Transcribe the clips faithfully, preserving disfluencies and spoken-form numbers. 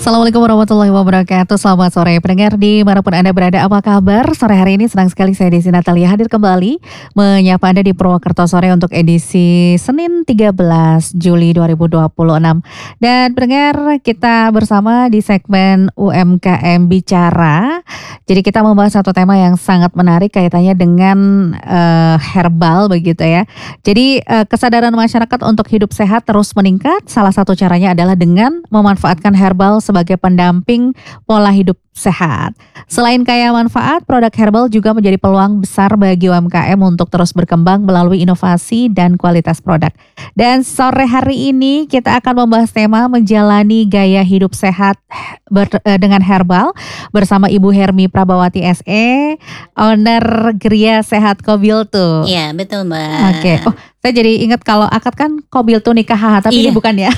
Assalamualaikum warahmatullahi wabarakatuh. Selamat sore pendengar dimanapun Anda berada. Apa kabar? Sore hari ini senang sekali saya Desi Natalia hadir kembali menyapa Anda di Purwokerto sore untuk edisi Senin tiga belas Juli dua ribu dua puluh enam. Dan pendengar, kita bersama di segmen U M K M Bicara. Jadi kita membahas satu tema yang sangat menarik kaitannya dengan uh, herbal begitu ya. Jadi uh, kesadaran masyarakat untuk hidup sehat terus meningkat. Salah satu caranya adalah dengan memanfaatkan herbal sebagai pendamping pola hidup sehat. Selain kaya manfaat, produk herbal juga menjadi peluang besar bagi U M K M untuk terus berkembang melalui inovasi dan kualitas produk. Dan sore hari ini kita akan membahas tema menjalani gaya hidup sehat ber, eh, dengan herbal bersama Ibu Hermi Prabawati S E, owner Gria Sehat Kobiltu. Iya, betul Mbak. Oke, oh saya jadi ingat kalau akad kan Kobiltu nikah haha, tapi iya. Ini bukan ya.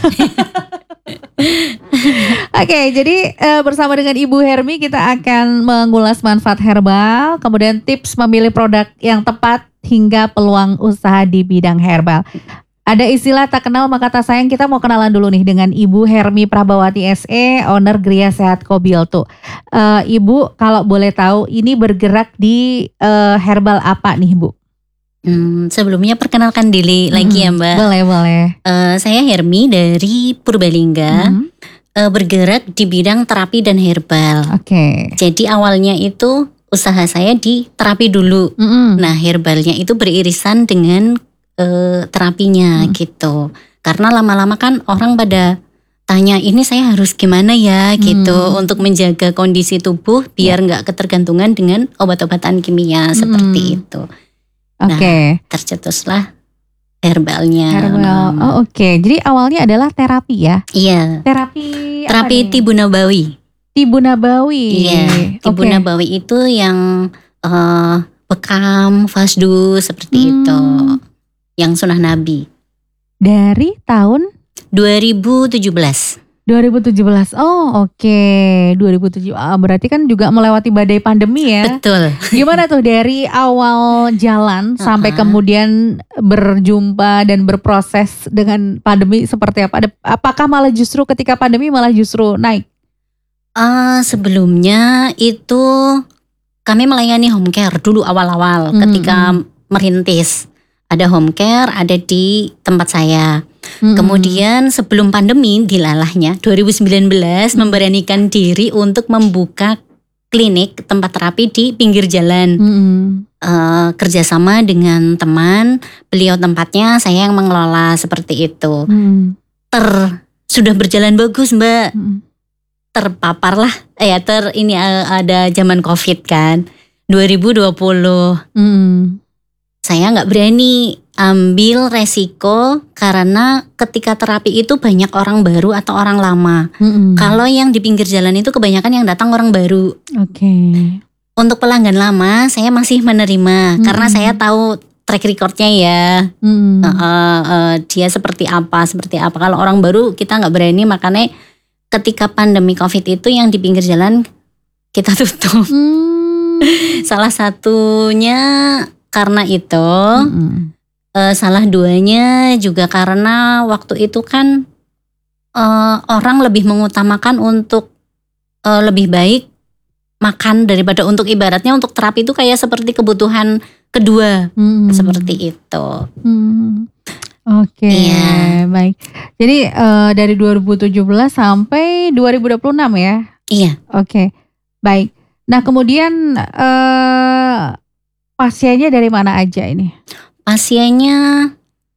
Oke, okay, jadi uh, bersama dengan Ibu Hermi kita akan mengulas manfaat herbal, kemudian tips memilih produk yang tepat hingga peluang usaha di bidang herbal. Ada istilah tak kenal maka tak sayang, kita mau kenalan dulu nih dengan Ibu Hermi Prabawati S E, owner Gria Sehat Kobiltu. Uh, Ibu, kalau boleh tahu ini bergerak di uh, herbal apa nih Bu? Hmm, sebelumnya perkenalkan diri hmm, lagi ya Mbak. Boleh, boleh. Uh, saya Hermi dari Purbalingga, hmm. uh, bergerak di bidang terapi dan herbal. Oke. Okay. Jadi awalnya itu usaha saya di terapi dulu. Hmm. Nah herbalnya itu beririsan dengan uh, terapinya hmm. gitu. Karena lama-lama kan orang pada tanya ini saya harus gimana ya gitu hmm. untuk menjaga kondisi tubuh biar nggak ketergantungan dengan obat-obatan kimia hmm. seperti itu. Oke, okay. Nah, tercetuslah herbalnya. Herbal. Oh oke, okay. Jadi awalnya adalah terapi ya? Iya. Terapi. Terapi Tibu Nabawi. Tibu Nabawi. Iya. Tibu okay. Nabawi itu yang uh, bekam, fasdu seperti hmm. itu, yang sunnah Nabi. Dari tahun dua ribu tujuh belas. dua ribu tujuh belas. Oh oke, okay. dua ribu tujuh belas. Ah, berarti kan juga melewati badai pandemi ya. Betul. Gimana tuh dari awal jalan uh-huh. sampai kemudian berjumpa dan berproses dengan pandemi seperti apa? Apakah malah justru ketika pandemi malah justru naik? Uh, sebelumnya itu kami melayani home care dulu awal-awal hmm. ketika merintis. Ada home care, ada di tempat saya. Hmm. Kemudian sebelum pandemi dilalahnya dua ribu sembilan belas hmm. memberanikan diri untuk membuka klinik tempat terapi di pinggir jalan. Hmm. Uh, kerjasama dengan teman, beliau tempatnya, saya yang mengelola seperti itu. Hmm. Ter sudah berjalan bagus Mbak. Hmm. Terpapar lah, eh ter ini uh, ada zaman Covid kan, dua ribu dua puluh. Hmm. Saya nggak berani ambil resiko karena ketika terapi itu banyak orang baru atau orang lama. Mm-hmm. Kalau yang di pinggir jalan itu kebanyakan yang datang orang baru. Oke. Okay. Untuk pelanggan lama saya masih menerima mm-hmm. karena saya tahu track recordnya ya. Mm-hmm. uh, uh, uh, dia seperti apa, seperti apa. Kalau orang baru kita nggak berani, makanya ketika pandemi Covid itu yang di pinggir jalan kita tutup. Mm. Salah satunya karena itu, mm-hmm. uh, salah duanya juga karena waktu itu kan uh, orang lebih mengutamakan untuk uh, lebih baik makan daripada untuk ibaratnya untuk terapi itu kayak seperti kebutuhan kedua, mm-hmm. seperti itu. Mm-hmm. Oke, okay, yeah. Baik. Jadi uh, dari dua ribu tujuh belas sampai dua ribu dua puluh enam ya? Iya. Oke, okay. Baik. Nah kemudian Uh, pasiennya dari mana aja ini? Pasiennya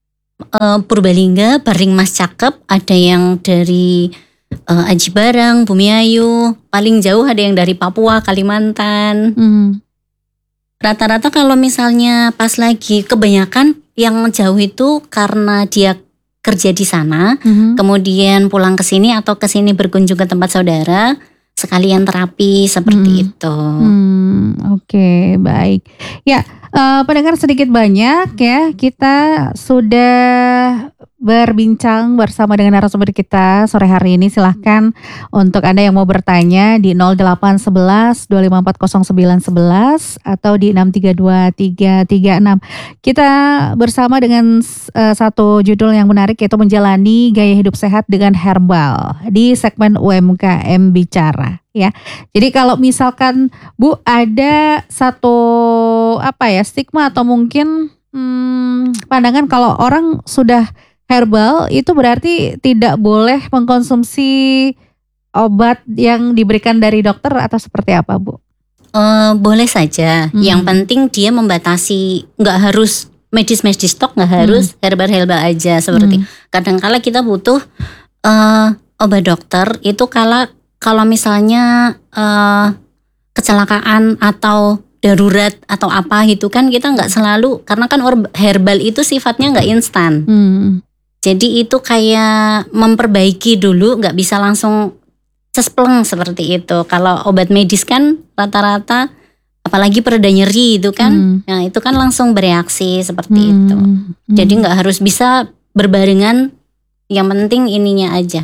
uh, Purbalingga, Baring Mas Cakep, ada yang dari uh, Aji Barang, Bumiayu, paling jauh ada yang dari Papua, Kalimantan. Hmm. Rata-rata kalau misalnya pas lagi kebanyakan yang jauh itu karena dia kerja di sana, hmm. kemudian pulang ke sini atau ke sini berkunjung ke tempat saudara. sekalian terapi seperti Hmm. itu. Hmm, oke, baik. Ya, eh, pendengar sedikit banyak ya, kita sudah berbincang bersama dengan narasumber kita sore hari ini. Silahkan untuk Anda yang mau bertanya di nol delapan satu satu dua lima empat nol sembilan satu satu atau di enam tiga dua tiga tiga enam. Kita bersama dengan eh, satu judul yang menarik, yaitu menjalani gaya hidup sehat dengan herbal di segmen U M K M Bicara ya. Jadi kalau misalkan Bu ada satu apa ya stigma atau mungkin hmm, pandangan kalau orang sudah herbal itu berarti tidak boleh mengkonsumsi obat yang diberikan dari dokter atau seperti apa, Bu? Eh, boleh saja. Hmm. Yang penting dia membatasi, nggak harus medis-medis stok, nggak harus herbal-herbal aja seperti. Hmm. Kadang-kala kita butuh eh, obat dokter itu kalau kalau misalnya eh, kecelakaan atau darurat atau apa gitu kan kita nggak selalu, karena kan or- herbal itu sifatnya nggak instan. Hmm. Jadi itu kayak memperbaiki dulu, nggak bisa langsung cespleng seperti itu. Kalau obat medis kan rata-rata, apalagi pereda nyeri itu kan, Hmm. nah itu kan langsung bereaksi seperti Hmm. itu. Hmm. Jadi nggak harus bisa berbarengan, yang penting ininya aja.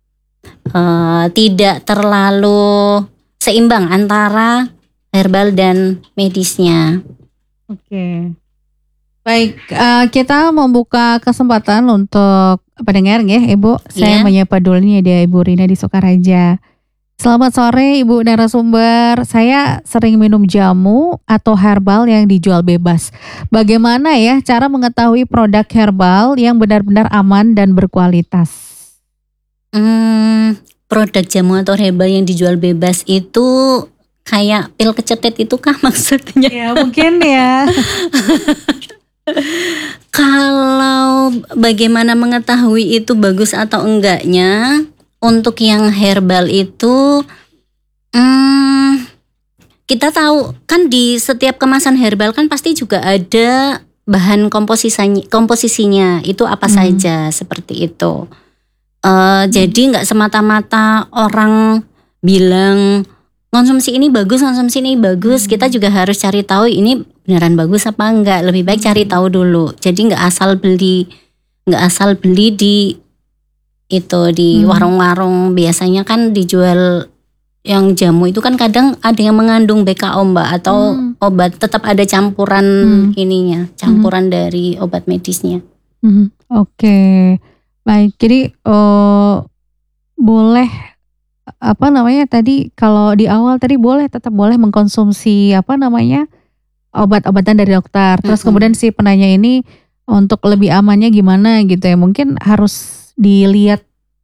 Eh, tidak terlalu seimbang antara herbal dan medisnya. Oke. Baik, eh, kita membuka kesempatan untuk pendengar ya, Ibu. Saya Iya. menyapa dulu nih, ada Ibu Rina di Sukaraja. Selamat sore Ibu narasumber. Saya sering minum jamu atau herbal yang dijual bebas. Bagaimana ya cara mengetahui produk herbal yang benar-benar aman dan berkualitas? Hmm, produk jamu atau herbal yang dijual bebas itu kayak pil kecetit itu kah maksudnya? Ya mungkin ya. Kalau bagaimana mengetahui itu bagus atau enggaknya, untuk yang herbal itu hmm, kita tahu kan di setiap kemasan herbal kan pasti juga ada bahan komposisinya, komposisinya itu apa Hmm. saja seperti itu. Eh, jadi nggak semata-mata orang bilang konsumsi ini bagus, konsumsi ini bagus. Kita juga harus cari tahu ini beneran bagus apa enggak. Lebih baik cari tahu dulu. Jadi nggak asal beli, nggak asal beli di itu di Hmm. warung-warung. Biasanya kan dijual yang jamu itu kan kadang ada yang mengandung B K O Mbak, atau Hmm. obat, tetap ada campuran Hmm. ininya, campuran dari obat medisnya. Hmm, Oke, baik. Jadi eh, boleh apa namanya tadi kalau di awal tadi boleh tetap boleh mengkonsumsi apa namanya obat-obatan dari dokter. Terus Mm-mm. kemudian si penanya ini untuk lebih amannya gimana gitu ya? Mungkin harus dilihat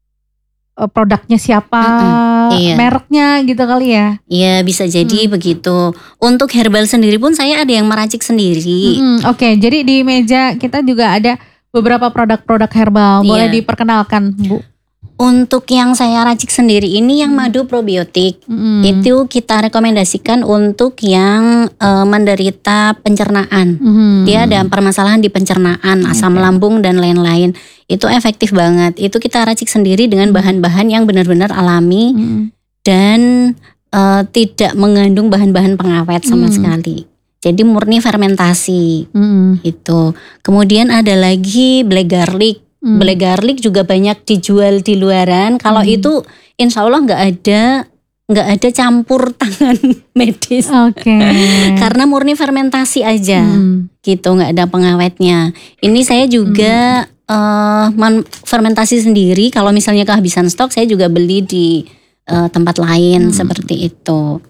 eh, produknya siapa, Mm-mm, iya. mereknya gitu kali ya. Iya, bisa jadi begitu. Untuk herbal sendiri pun saya ada yang meracik sendiri. Mm-mm, Oke, jadi di meja kita juga ada beberapa produk-produk herbal. Boleh Iya. diperkenalkan, Bu? Untuk yang saya racik sendiri ini yang madu probiotik. Mm-mm. Itu kita rekomendasikan untuk yang eh, menderita pencernaan. Mhm. Dia ada permasalahan di pencernaan, asam Oke. lambung dan lain-lain. Itu efektif banget. Itu kita racik sendiri dengan bahan-bahan yang benar-benar alami Mm-mm. dan eh, tidak mengandung bahan-bahan pengawet sama Hmm. sekali. Jadi murni fermentasi Mm-mm. itu. Kemudian ada lagi black garlic. Mm. Black garlic juga banyak dijual di luaran. Kalau Hmm. itu insya Allah nggak ada nggak ada campur tangan medis. Oke. Karena murni fermentasi aja, Mm. gitu, nggak ada pengawetnya. Ini saya juga eh, man- fermentasi sendiri. Kalau misalnya kehabisan stok, saya juga beli di eh, tempat lain Hmm. seperti itu.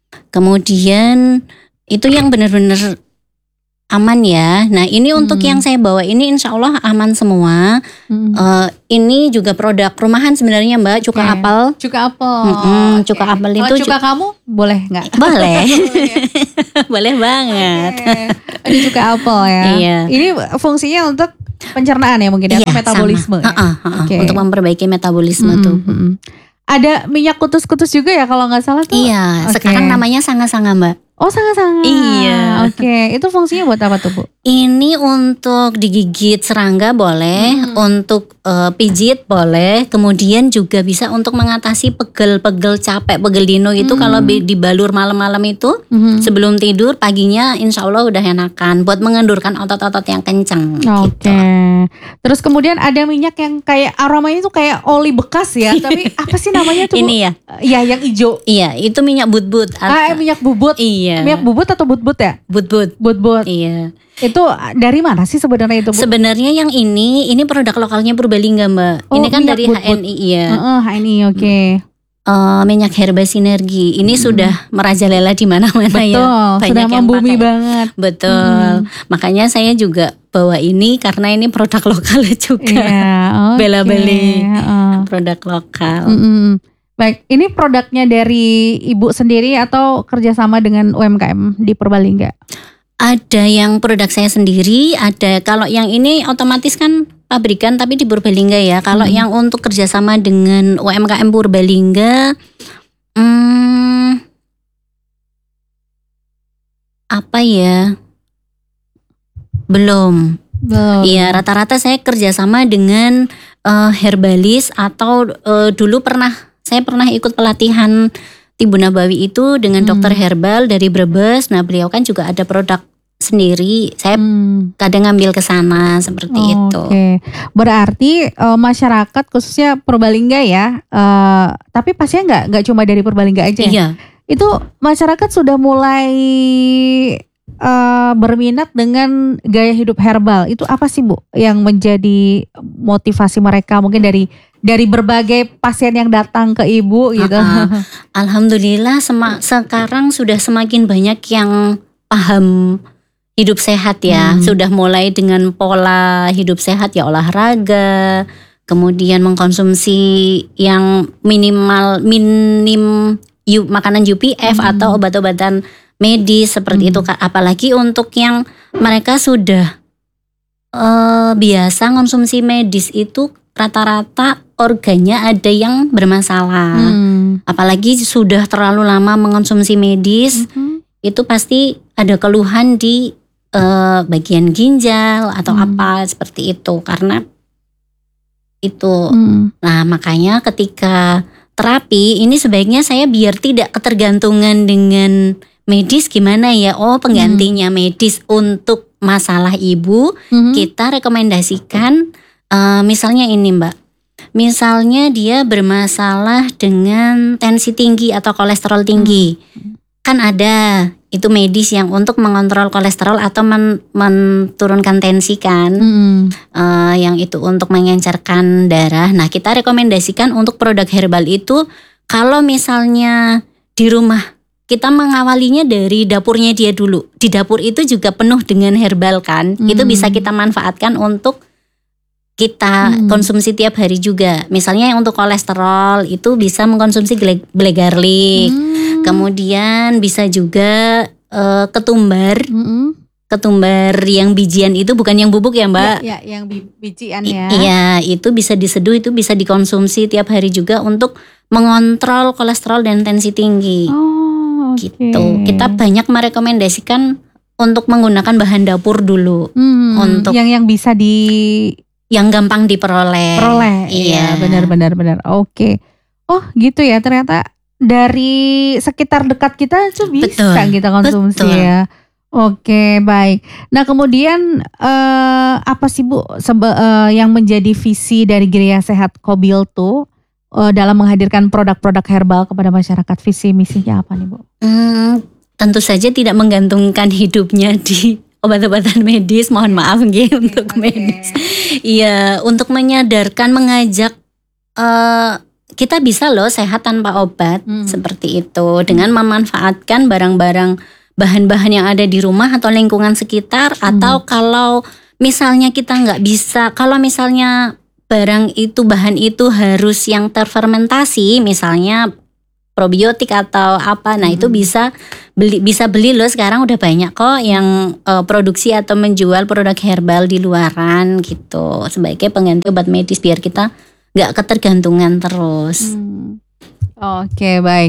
Kemudian itu yang benar-benar aman ya. Nah ini untuk Hmm. yang saya bawa ini insya Allah aman semua. Mm. Eh, ini juga produk rumahan sebenarnya Mbak, cuka Oke. apel. Cuka apel. Mm-mm, Oke. cuka apel Kalau itu cuka kamu boleh nggak? Boleh, Boleh. boleh banget. Oke. Ini cuka apel ya. Iya. Ini fungsinya untuk pencernaan ya mungkin ya, atau Iya, metabolisme. sama. ya? Ha-ha, ha-ha. Oke. Untuk memperbaiki metabolisme Mm-mm, tuh. mm-mm. Ada minyak kutus-kutus juga ya kalau nggak salah tuh. Iya, Oke. sekarang namanya sanga-sanga Mbak. Oh, sangat-sangat. Iya. Oke, itu fungsinya buat apa tuh, Bu? Ini untuk digigit serangga boleh, Hmm. untuk uh, pijit boleh, kemudian juga bisa untuk mengatasi pegel-pegel capek, pegel dino itu Hmm. kalau bi- dibalur malam-malam itu Mhm. sebelum tidur, paginya insya Allah udah enakan buat mengendurkan otot-otot yang kencang. Oke. Gitu. Terus kemudian ada minyak yang kayak aromanya tuh kayak oli bekas ya, tapi apa sih namanya tuh Bu? Ini ya, Iya yang hijau. iya itu minyak butbut. Ah, eh, atau- minyak bubut. Iya, Minyak bubut atau butbut ya? butbut. Butbut. Iya. Itu dari mana sih sebenarnya itu Bu? Sebenarnya yang ini, ini produk lokalnya Purbalingga Mbak. Oh, ini kan minyak dari butbut. H N I ya. Heeh, H N I oke. Eh, minyak herba sinergi. Ini Hmm. sudah merajalela di mana-mana Betul, ya. Banyak sudah yang membumi pakai. banget. Betul. Makanya saya juga bawa ini karena ini produk lokal juga. Iya, oke. Bela beli Heeh. produk lokal. Mm-mm. Baik, ini produknya dari Ibu sendiri atau kerjasama dengan U M K M di Purbalingga? Ada yang produk saya sendiri, ada kalau yang ini otomatis kan pabrikan tapi di Purbalingga ya. Kalau Hmm. yang untuk kerjasama dengan U M K M Purbalingga, hmm, apa ya? Belum. Belum. Iya, rata-rata saya kerjasama dengan eh, herbalis atau eh, dulu pernah saya pernah ikut pelatihan Tibu Nabawi itu dengan Hmm. dokter herbal dari Brebes. Nah, beliau kan juga ada produk sendiri. Saya Hmm. kadang ngambil ke sana seperti itu. Oke, berarti eh, masyarakat khususnya Purbalingga ya, eh, tapi pastinya nggak nggak cuma dari Purbalingga aja. ya? Iya, Itu masyarakat sudah mulai eh, berminat dengan gaya hidup herbal. Itu apa sih Bu yang menjadi motivasi mereka mungkin dari dari berbagai pasien yang datang ke Ibu gitu. Ah, alhamdulillah sema- sekarang sudah semakin banyak yang paham hidup sehat ya. Hmm. Sudah mulai dengan pola hidup sehat ya, olahraga, kemudian mengkonsumsi yang minimal minim U- makanan U P F Hmm. atau obat-obatan medis seperti Hmm. itu. Kak. Apalagi untuk yang mereka sudah eh, biasa konsumsi medis itu rata-rata organnya ada yang bermasalah. Hmm. Apalagi sudah terlalu lama mengkonsumsi medis, Mhm. itu pasti ada keluhan di eh, bagian ginjal atau Hmm. apa seperti itu. Karena itu. Hmm. Nah, makanya ketika terapi ini sebaiknya saya biar tidak ketergantungan dengan medis gimana ya. Oh, penggantinya medis untuk masalah ibu, Mhm. kita rekomendasikan eh, misalnya ini Mbak. Misalnya dia bermasalah dengan tensi tinggi atau kolesterol tinggi. Kan ada itu medis yang untuk mengontrol kolesterol atau men- menurunkan tensi kan. Hmm. Eh, yang itu untuk mengencerkan darah. Nah, kita rekomendasikan untuk produk herbal itu kalau misalnya di rumah kita mengawalinya dari dapurnya dia dulu. Di dapur itu juga penuh dengan herbal kan. Itu Hmm. bisa kita manfaatkan untuk kita Hmm. konsumsi tiap hari juga. Misalnya yang untuk kolesterol itu bisa mengkonsumsi gle- black garlic. Hmm. Kemudian bisa juga eh, ketumbar. Mm-mm. Ketumbar yang bijian itu bukan yang bubuk ya Mbak. Ya, ya, yang bi- bijian I- ya. Iya, itu bisa diseduh, itu bisa dikonsumsi tiap hari juga untuk mengontrol kolesterol dan tensi tinggi. Oh, oke. Gitu. Kita banyak merekomendasikan untuk menggunakan bahan dapur dulu, Hmm, untuk- yang yang bisa diperoleh. yang gampang diperoleh. Iya, Iya. benar-benar benar. Oke. Oh, gitu ya. Ternyata dari sekitar dekat kita tuh bisa Betul, kita konsumsi betul. ya. Oke, baik. Nah, kemudian eh, apa sih Bu sebe- eh, yang menjadi visi dari Geria Sehat Kobil tuh eh, dalam menghadirkan produk-produk herbal kepada masyarakat? Visi misinya apa nih Bu? Hmm, tentu saja tidak menggantungkan hidupnya di obat-obatan medis. Mohon maaf nggih untuk Oke. medis. Iya, untuk menyadarkan, mengajak eh, kita bisa loh sehat tanpa obat Hmm. seperti itu dengan memanfaatkan barang-barang bahan-bahan yang ada di rumah atau lingkungan sekitar. Hmm. Atau kalau misalnya kita nggak bisa, kalau misalnya barang itu bahan itu harus yang terfermentasi, misalnya probiotik atau apa, nah itu Hmm. bisa beli bisa beli loh sekarang udah banyak kok yang eh, produksi atau menjual produk herbal di luaran gitu sebagai pengganti obat medis biar kita nggak ketergantungan terus. Hmm. Oke, baik.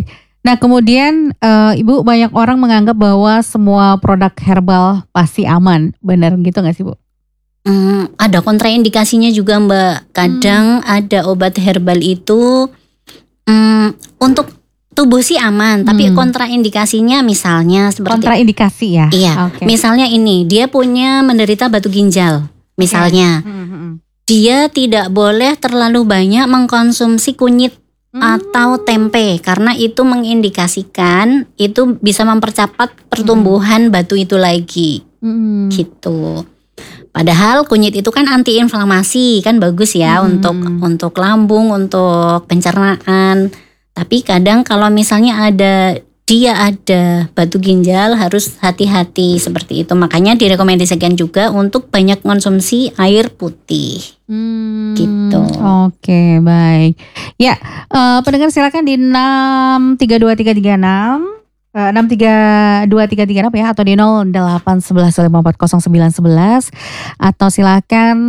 Nah kemudian uh, Ibu, banyak orang menganggap bahwa semua produk herbal pasti aman, benar gitu nggak sih Bu? Hmm, ada kontraindikasinya juga Mbak. Kadang hmm. ada obat herbal itu hmm, untuk tubuh sih aman, hmm. tapi kontraindikasinya misalnya seperti kontraindikasi ya. Iya. Okay. Misalnya ini dia punya menderita batu ginjal, misalnya okay. hmm, hmm. dia tidak boleh terlalu banyak mengkonsumsi kunyit hmm. atau tempe karena itu mengindikasikan itu bisa mempercepat pertumbuhan hmm. batu itu lagi, hmm. gitu. Padahal kunyit itu kan antiinflamasi, kan bagus ya hmm. untuk untuk lambung, untuk pencernaan. Tapi kadang kalau misalnya ada dia ada batu ginjal harus hati-hati seperti itu. Makanya direkomendasikan juga untuk banyak konsumsi air putih. Hmm, gitu. Oke, baik. Ya, uh, pendengar silakan di enam tiga dua tiga tiga enam enam tiga dua tiga tiga enam ya, atau di nol delapan satu satu lima empat nol sembilan satu satu, atau silakan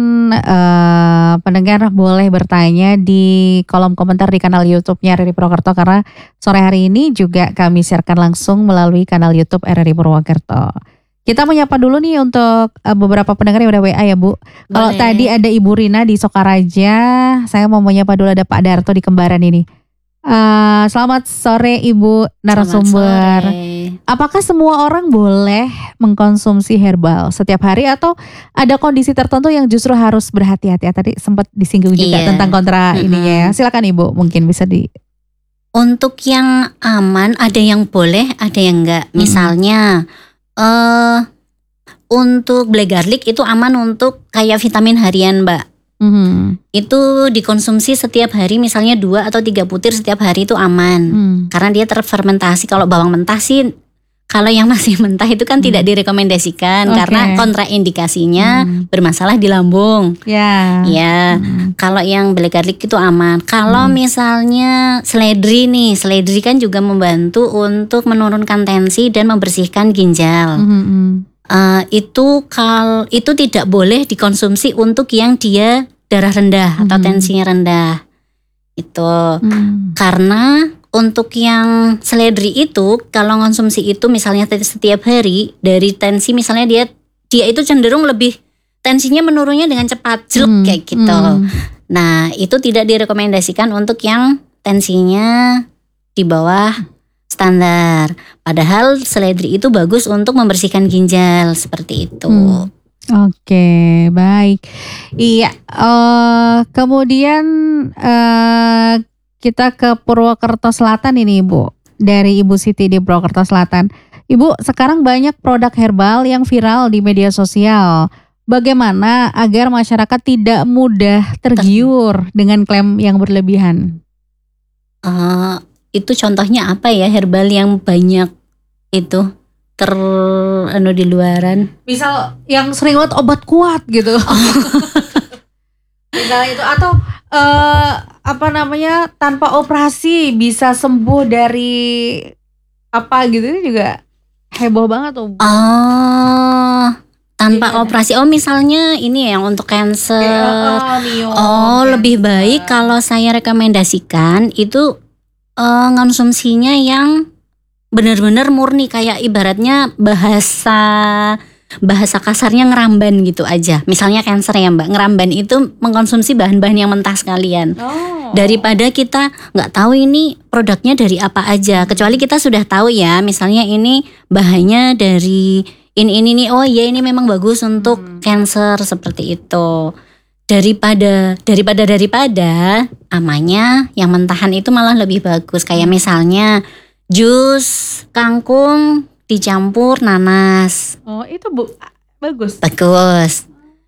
uh, pendengar boleh bertanya di kolom komentar di kanal YouTube-nya R R I Purwokerto, karena sore hari ini juga kami siarkan langsung melalui kanal YouTube R R I Purwokerto. Kita menyapa dulu nih untuk uh, beberapa pendengar yang udah W A ya Bu. Kalau tadi ada Ibu Rina di Sokaraja, saya mau menyapa dulu ada Pak Darto di Kembaran ini. Uh, selamat sore Ibu narasumber. Sore. Apakah semua orang boleh mengkonsumsi herbal setiap hari atau ada kondisi tertentu yang justru harus berhati-hati? Tadi sempat disinggung juga iya. tentang kontra mm-hmm. ininya ya. Silakan Ibu, mungkin bisa di. Untuk yang aman ada yang boleh, ada yang enggak. Mm-hmm. Misalnya uh, untuk black garlic itu aman untuk kayak vitamin harian Mbak. Mm-hmm. Itu dikonsumsi setiap hari, misalnya dua atau tiga butir setiap hari itu aman, mm. karena dia terfermentasi. Kalau bawang mentah sih, kalau yang masih mentah itu kan mm. tidak direkomendasikan okay. karena kontraindikasinya mm. bermasalah di lambung. Ya. Yeah. Ya. Mm. Kalau yang black garlic itu aman. Kalau mm. misalnya seledri nih, seledri kan juga membantu untuk menurunkan tensi dan membersihkan ginjal. Mm-hmm. Uh, itu kal itu tidak boleh dikonsumsi untuk yang dia darah rendah hmm. atau tensinya rendah itu hmm. karena untuk yang seledri itu kalau konsumsi itu misalnya setiap hari dari tensi misalnya dia dia itu cenderung lebih tensinya menurunnya dengan cepat jelek hmm. kayak gitu. Hmm. Nah itu tidak direkomendasikan untuk yang tensinya di bawah standar. Padahal seledri itu bagus untuk membersihkan ginjal seperti itu. Hmm. Oke, baik. Iya. Uh, kemudian uh, kita ke Purwokerto Selatan ini, Ibu. Dari Ibu Siti di Purwokerto Selatan. Ibu, sekarang banyak produk herbal yang viral di media sosial. Bagaimana agar masyarakat tidak mudah tergiur dengan klaim yang berlebihan? Uh, Itu contohnya apa ya herbal yang banyak itu ter anu di luaran? Misal yang sering banget obat kuat gitu. Oh. Misal itu atau uh, apa namanya tanpa operasi bisa sembuh dari apa gitu juga heboh banget tuh. Oh, tanpa ya, operasi. Oh misalnya ini yang untuk cancer. Ya, oh, oh lebih baik kalau saya rekomendasikan itu Uh, konsumsinya yang benar-benar murni, kayak ibaratnya bahasa bahasa kasarnya ngeramban gitu aja. Misalnya cancer ya Mbak, ngeramban itu mengkonsumsi bahan-bahan yang mentah sekalian. Oh. Daripada kita nggak tahu ini produknya dari apa aja. Kecuali kita sudah tahu ya, misalnya ini bahannya dari ini ini nih. Oh ya ini memang bagus untuk hmm. cancer seperti itu. Daripada daripada daripada amannya yang mentahan itu malah lebih bagus. Kayak misalnya jus kangkung dicampur nanas. Oh itu bu bagus. Bagus.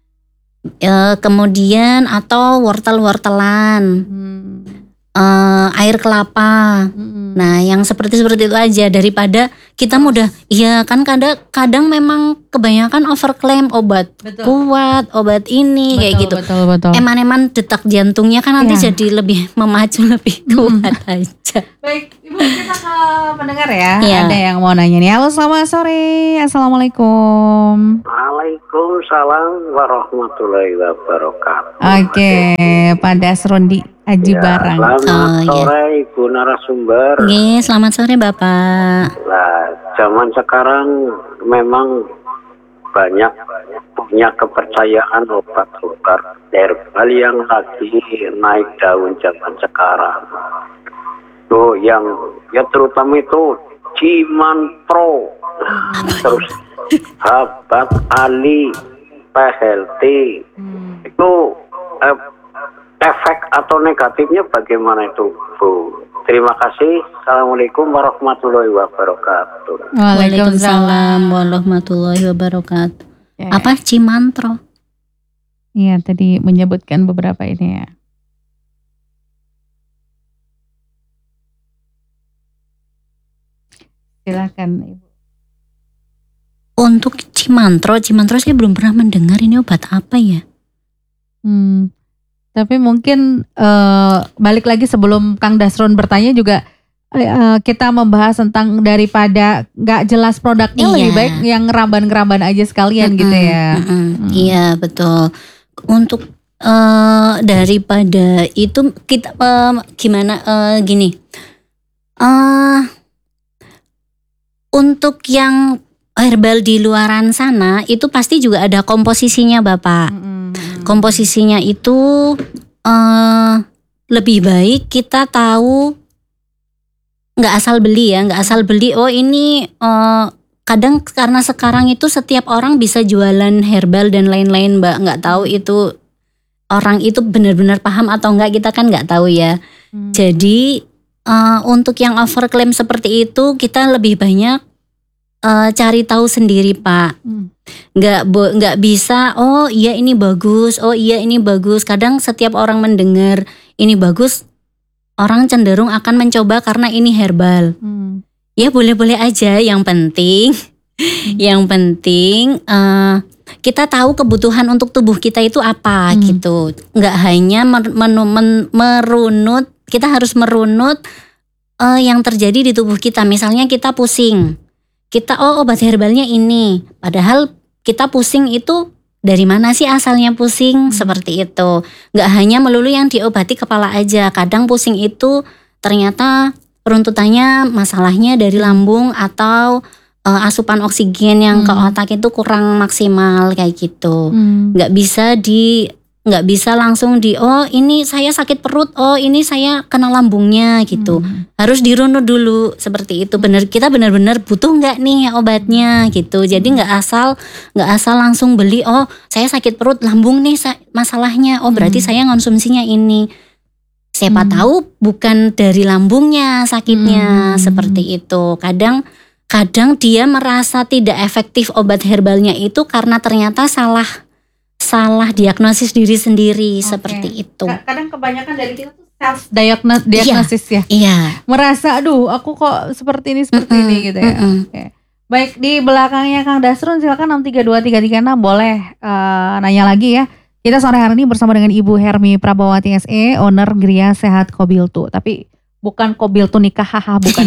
E, kemudian atau wortel-wortelan, hmm. e, air kelapa. Hmm. Nah yang seperti seperti itu aja daripada kita mudah. Iya kan kadang kadang memang kebanyakan overclaim obat betul. Kuat, obat ini betul, kayak gitu. Betul, betul. Eman-eman detak jantungnya kan nanti ya. Jadi lebih memacu lebih kuat hmm. aja. Baik, Ibu kita ke pendengar ya. Ya. Ada yang mau nanya nih. Halo selamat sore. Assalamualaikum. Waalaikumsalam warahmatullahi wabarakatuh. Oke, Pak Dasrundi. Aji Ya, Barang. selamat Oh, ya. sore Ibu narasumber. Nggih, selamat sore Bapak. Nah, zaman sekarang memang banyak punya kepercayaan obat-obat herbal yang lagi naik daun zaman sekarang. Tuh yang ya terutama itu Ciman Pro, terus Habat Ali, P L T. Itu eh, efek atau negatifnya bagaimana itu, Bu? Terima kasih. Assalamualaikum warahmatullahi wabarakatuh. Waalaikumsalam warahmatullahi wabarakatuh. Ya, Apa Cimantro? Iya, tadi menyebutkan beberapa ini ya. Silakan Ibu. Untuk Cimantro, Cimantro saya belum pernah mendengar ini obat apa ya? Hmm, tapi mungkin eh, balik lagi sebelum Kang Dasron bertanya juga eh, kita membahas tentang daripada nggak jelas produknya Iya. lebih baik yang ngeramban-ngeramban aja sekalian gitu Mm-mm, ya. mm-mm. Hmm. Iya betul. Untuk eh, daripada itu kita eh, gimana eh, gini. Eh untuk yang herbal di luaran sana itu pasti juga ada komposisinya Bapak. Mm-mm. Komposisinya itu eh lebih baik kita tahu, nggak asal beli ya, nggak asal beli. Oh ini eh, kadang karena sekarang itu setiap orang bisa jualan herbal dan lain-lain Mbak, nggak tahu itu orang itu benar-benar paham atau enggak, kita kan nggak tahu ya. Hmm. Jadi eh, untuk yang overclaim seperti itu kita lebih banyak eh, cari tahu sendiri Pak. Hmm. Nggak bo- nggak bisa oh iya ini bagus, oh iya ini bagus. Kadang setiap orang mendengar ini bagus, orang cenderung akan mencoba karena ini herbal. Hmm. Ya boleh-boleh aja, yang penting yang penting eh, kita tahu kebutuhan untuk tubuh kita itu apa. Hmm. Gitu. Nggak hanya mer- menu- men- merunut, kita harus merunut eh, yang terjadi di tubuh kita. Misalnya kita pusing, kita oh obat herbalnya ini, padahal kita pusing itu dari mana sih asalnya pusing. Seperti itu. Nggak hanya melulu yang diobati kepala aja, kadang pusing itu ternyata peruntutannya masalahnya dari lambung atau eh, asupan oksigen yang ke Hmm. otak itu kurang maksimal kayak gitu. Hmm. Nggak bisa di nggak bisa langsung di oh ini saya sakit perut, oh ini saya kena lambungnya gitu. Hmm. Harus dirunut dulu seperti itu. Bener, kita benar-benar butuh nggak nih obatnya gitu. Jadi nggak asal nggak asal langsung beli. Oh saya sakit perut, lambung nih sa- masalahnya. Oh berarti Hmm. saya konsumsinya ini. Siapa Hmm. tahu bukan dari lambungnya sakitnya. Hmm. Seperti itu. Kadang kadang dia merasa tidak efektif obat herbalnya itu karena ternyata salah salah diagnosis diri sendiri. Oke. Seperti itu. Ka- Kadang kebanyakan dari kita tuh self diagnosis, diagnosis ya. Iya. Merasa aduh aku kok seperti ini seperti Mm-mm, ini gitu ya. mm-mm. Oke. Baik, di belakangnya Kang Dasrun silakan enam tiga dua tiga tiga enam boleh eh, nanya lagi ya. Kita sore hari ini bersama dengan Ibu Hermi Prabawati S E, owner Gria Sehat Kobiltu. Tapi bukan Kobiltu nikah, haha, bukan.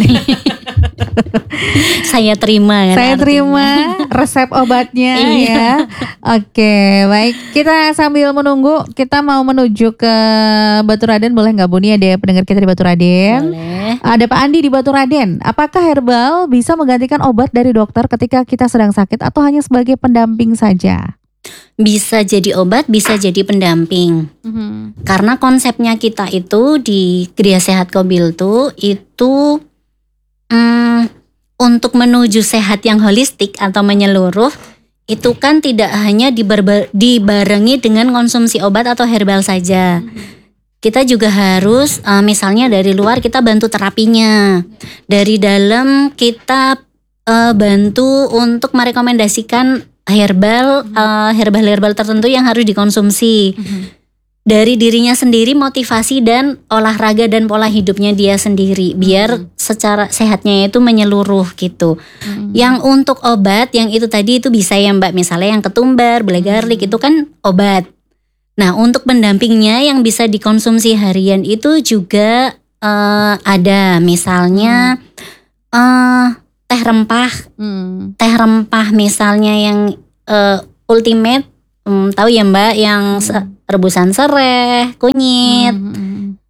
Saya terima kan Saya artinya. terima resep obatnya Iya. ya. Oke, baik. Kita sambil menunggu, kita mau menuju ke Batu Raden, boleh nggak Bu? Nih ada pendengar kita di Batu Raden. Boleh. Ada Pak Andi di Batu Raden. Apakah herbal bisa menggantikan obat dari dokter ketika kita sedang sakit atau hanya sebagai pendamping saja? Bisa jadi obat, bisa jadi pendamping. Karena konsepnya kita itu di Gria Sehat Kobiltu itu mm, untuk menuju sehat yang holistik atau menyeluruh, itu kan tidak hanya diberba- dibarengi dengan konsumsi obat atau herbal saja. Kita juga harus eh, misalnya dari luar kita bantu terapinya, dari dalam kita eh, bantu untuk merekomendasikan herbal eh, herbal-herbal tertentu yang harus dikonsumsi. Dari dirinya sendiri, motivasi dan olahraga dan pola hidupnya dia sendiri biar secara sehatnya itu menyeluruh gitu. Yang untuk obat yang itu tadi itu bisa ya Mbak, misalnya yang ketumbar, belai garlic itu kan obat. Nah untuk pendampingnya yang bisa dikonsumsi harian itu juga eh, ada, misalnya eh, teh rempah, Hmm. teh rempah misalnya yang eh, ultimate, hmm, tahu ya Mbak, yang se- rebusan sereh, kunyit. Hmm.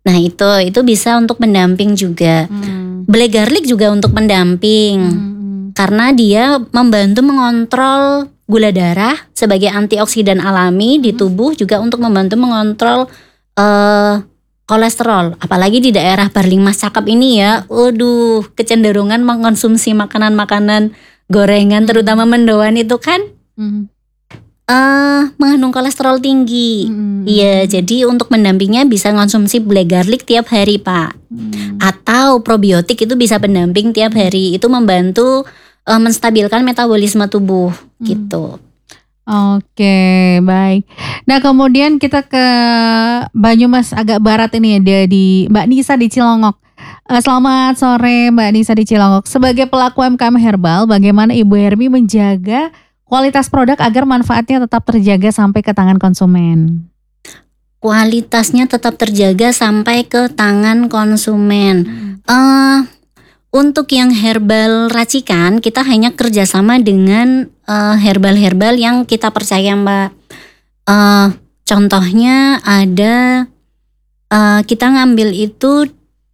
Nah itu itu bisa untuk pendamping juga. Hmm. Black garlic juga untuk pendamping. Hmm. Karena dia membantu mengontrol gula darah sebagai antioksidan alami di tubuh, juga untuk membantu mengontrol uh, kolesterol. Apalagi di daerah Barling Mas Cakep ini ya, waduh, kecenderungan mengkonsumsi makanan-makanan gorengan, terutama mendoan itu kan Hmm. uh, mengandung kolesterol tinggi. Hmm. Iya, jadi untuk pendampingnya bisa konsumsi black garlic tiap hari, Pak. Hmm. Atau probiotik itu bisa pendamping tiap hari. Itu membantu uh, menstabilkan metabolisme tubuh gitu. Oke, baik. Nah, kemudian kita ke Banyumas agak barat ini ya, dia di Mbak Nisa di Cilongok. Eh, Selamat sore Mbak Nisa di Cilongok. Sebagai pelaku U M K M herbal, bagaimana Ibu Hermi menjaga kualitas produk agar manfaatnya tetap terjaga sampai ke tangan konsumen? Kualitasnya tetap terjaga sampai ke tangan konsumen. Uh, untuk yang herbal racikan, kita hanya kerjasama dengan uh, herbal-herbal yang kita percaya, Mbak. Uh, contohnya ada uh, kita ngambil itu,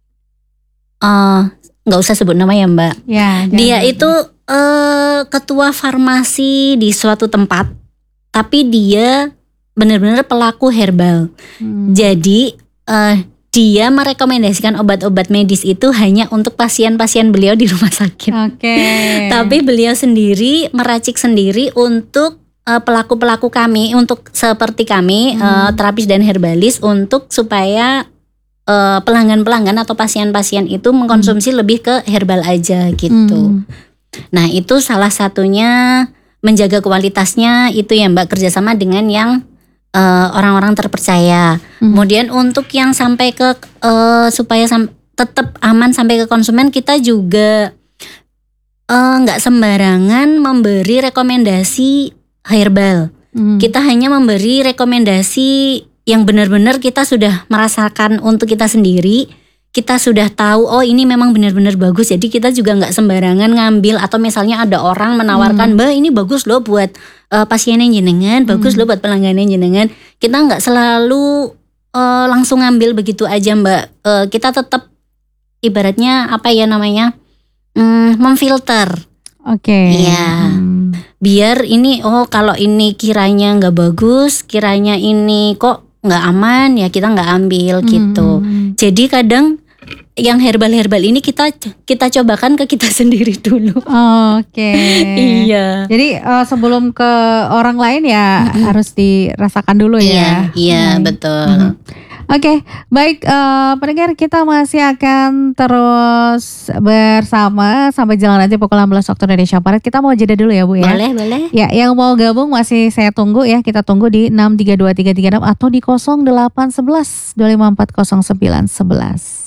uh, nggak usah sebut nama ya, Mbak. Ya, Dia jangan- itu uh, ketua farmasi di suatu tempat, tapi dia benar-benar pelaku herbal. Hmm. Jadi uh, dia merekomendasikan obat-obat medis itu hanya untuk pasien-pasien beliau di rumah sakit. Oke. Tapi beliau sendiri meracik sendiri untuk uh, pelaku-pelaku kami, untuk seperti kami uh, terapis dan herbalis, untuk supaya uh, pelanggan-pelanggan atau pasien-pasien itu mengkonsumsi lebih ke herbal aja gitu. Hmm. Nah itu salah satunya menjaga kualitasnya itu ya Mbak, kerjasama dengan yang uh, orang-orang terpercaya. Hmm. Kemudian untuk yang sampai ke uh, supaya sam- tetap aman sampai ke konsumen, kita juga uh, nggak sembarangan memberi rekomendasi herbal. Hmm. Kita hanya memberi rekomendasi yang benar-benar kita sudah merasakan untuk kita sendiri. Kita sudah tahu, oh ini memang benar-benar bagus. Jadi kita juga nggak sembarangan ngambil, atau misalnya ada orang menawarkan, Mbak ini bagus loh buat uh, pasiennya jenengan, bagus loh buat pelanggannya jenengan. Kita nggak selalu uh, langsung ngambil begitu aja, Mbak. Uh, kita tetap ibaratnya apa ya namanya, hmm, memfilter. Oke. Iya. Hmm. Biar ini, oh kalau ini kiranya nggak bagus, kiranya ini kok nggak aman, ya kita nggak ambil gitu. Hmm. Jadi kadang yang herbal-herbal ini kita kita cobakan ke kita sendiri dulu. Oke. Iya. Jadi eh, sebelum ke orang lain ya harus dirasakan dulu Iya, ya. iya Baik. betul. Mhm. Oke, baik eh, pendengar, kita masih akan terus bersama sampai jalan nanti pukul enam belas waktu Indonesia Barat. Kita mau jeda dulu ya Bu ya. Boleh, boleh. Ya, yang mau gabung masih saya tunggu ya. Kita tunggu di enam tiga dua tiga tiga enam atau di nol delapan satu satu dua lima empat nol sembilan satu satu.